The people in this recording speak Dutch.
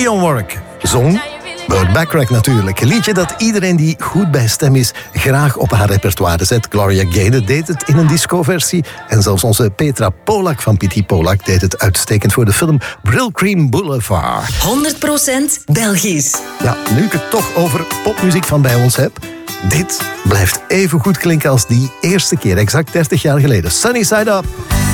Work. Zong Burt Bacharach natuurlijk. Een liedje dat iedereen die goed bij stem is graag op haar repertoire zet. Gloria Gaynor deed het in een discoversie. En zelfs onze Petra Polak van P.T. Polak deed het uitstekend voor de film Brill Cream Boulevard. 100% Belgisch. Ja, nu ik het toch over popmuziek van bij ons heb. Dit blijft even goed klinken als die eerste keer, exact 30 jaar geleden. Sunny Side Up.